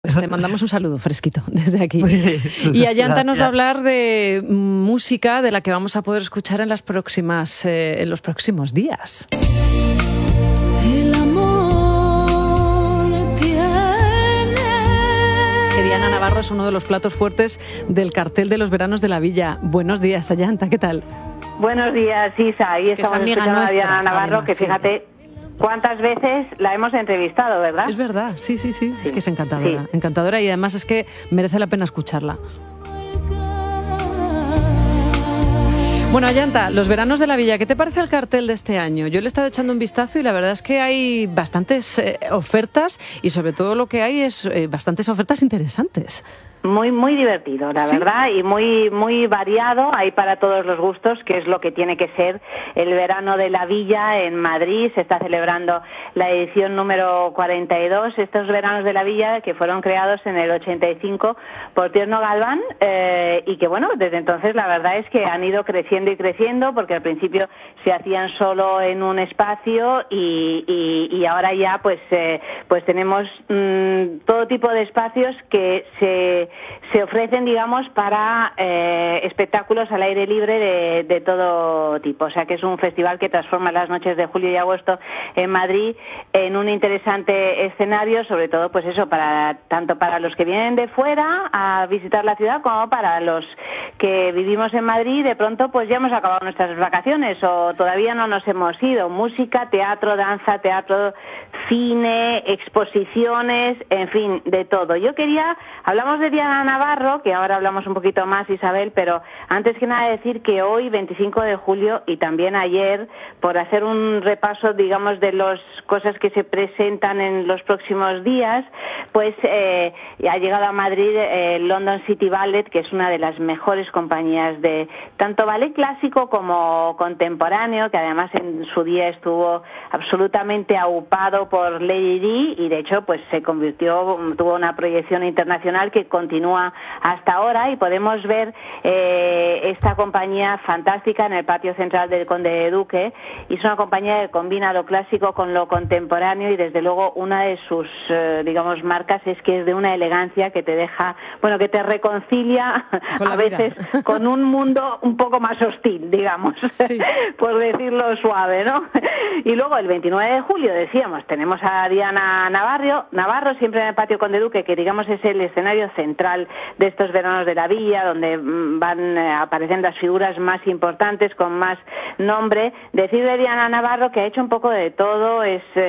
Pues te mandamos un saludo fresquito desde aquí. Y Ayanta nos va a hablar de música de la que vamos a poder escuchar en los próximos días. El amor tiene... Diana Navarro es uno de los platos fuertes del cartel de los veranos de la Villa. Buenos días, Ayanta, ¿qué tal? Buenos días, Isa. Ahí estamos escuchando a Diana Navarro, además, que fíjate... Sí. ¿Cuántas veces la hemos entrevistado, verdad? Es verdad, sí. Es que es encantadora, encantadora, y además es que merece la pena escucharla. Bueno, Ayanta, los veranos de la Villa, ¿qué te parece el cartel de este año? Yo le he estado echando un vistazo y la verdad es que hay bastantes ofertas y sobre todo lo que hay es bastantes ofertas interesantes. Muy divertido, la verdad, y muy variado, hay para todos los gustos, que es lo que tiene que ser el verano de la Villa en Madrid. Se está celebrando la edición número 42, estos veranos de la Villa que fueron creados en el 85 por Tierno Galván, y que bueno, desde entonces la verdad es que han ido creciendo y creciendo, porque al principio se hacían solo en un espacio y ahora ya pues tenemos todo tipo de espacios que se ofrecen, digamos, para espectáculos al aire libre de todo tipo. O sea que es un festival que transforma las noches de julio y agosto en Madrid en un interesante escenario, sobre todo pues eso, tanto para los que vienen de fuera a visitar la ciudad como para los que vivimos en Madrid. De pronto pues ya hemos acabado nuestras vacaciones o todavía no nos hemos ido. Música, teatro, danza, cine, exposiciones, en fin, de todo. Hablamos de Diana Navarro, que ahora hablamos un poquito más, Isabel, pero antes que nada decir que hoy, 25 de julio, y también ayer, por hacer un repaso, digamos, de las cosas que se presentan en los próximos días, pues ha llegado a Madrid el London City Ballet, que es una de las mejores compañías de tanto ballet clásico como contemporáneo, que además en su día estuvo absolutamente aupado por Lady Di, y de hecho pues tuvo una proyección internacional que continúa hasta ahora, y podemos ver esta compañía fantástica en el patio central del Conde de Duque. Y es una compañía que combina lo clásico con lo contemporáneo, y desde luego una de sus digamos marcas es que es de una elegancia que te deja, que te reconcilia a veces con un mundo un poco más hostil, digamos, por decirlo suave, ¿no? Y luego el 29 de julio, decíamos, tenemos a Diana Navarro, siempre en el patio Conde Duque, que digamos es el escenario central de estos veranos de la Villa, donde van apareciendo las figuras más importantes, con más nombre. Decir de Diana Navarro que ha hecho un poco de todo,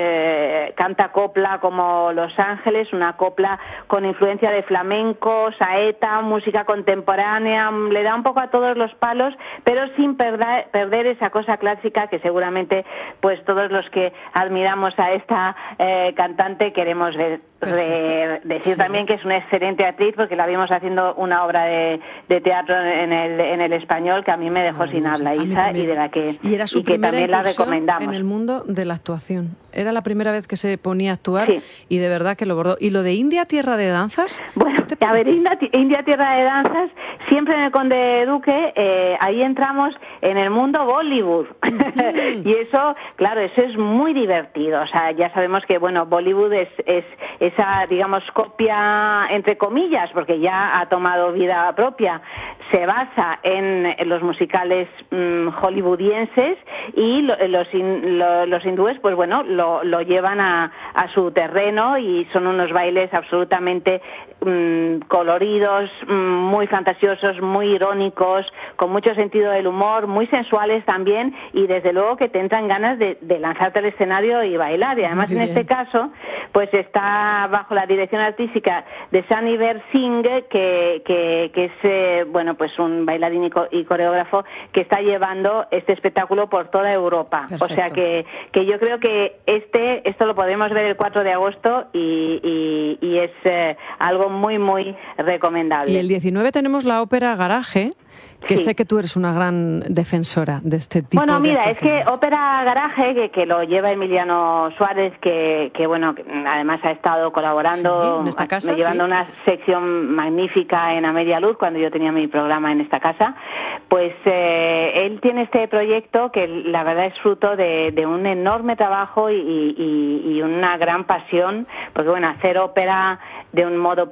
canta copla como Los Ángeles, una copla con influencia de flamenco, saeta, música contemporánea, le da un poco a todos los palos, pero sin perder esa cosa clásica que seguramente pues todos los que admiramos a esta cantante queremos ver. Decir también que es una excelente actriz, porque la vimos haciendo una obra de teatro en el Español que a mí me dejó sin habla, Isa, y de la que también la recomendamos. En el mundo de la actuación. Era la primera vez que se ponía a actuar y de verdad que lo bordó. ¿Y lo de India, tierra de danzas? Bueno, a ver, India, tierra de danzas, siempre en el Conde de Duque, ahí entramos en el mundo Bollywood. Y eso, claro, eso es muy divertido. O sea, ya sabemos que, Bollywood es esa, digamos, copia, entre comillas, porque ya ha tomado vida propia. Se basa en los musicales hollywoodienses, y los hindúes, pues lo llevan a su terreno, y son unos bailes absolutamente coloridos, muy fantasiosos, muy irónicos, con mucho sentido del humor, muy sensuales también, y desde luego que te entran ganas de lanzarte al escenario y bailar. Y además en este caso pues está bajo la dirección artística de Shaniver Singh, que es pues un bailarín y coreógrafo que está llevando este espectáculo por toda Europa. Perfecto. O sea que yo creo que esto lo podemos ver el 4 de agosto y es algo muy recomendable. Y el 19 tenemos la ópera Garaje, que Sí. sé que tú eres una gran defensora de este tipo Bueno, de mira, es que actuaciones. Ópera Garaje, que lo lleva Emiliano Suárez, que bueno, que además ha estado colaborando, Sí, en esta casa, llevando sí. una sección magnífica en A Media Luz cuando yo tenía mi programa en esta casa, pues él tiene este proyecto que la verdad es fruto de un enorme trabajo y una gran pasión, porque bueno, hacer ópera de un modo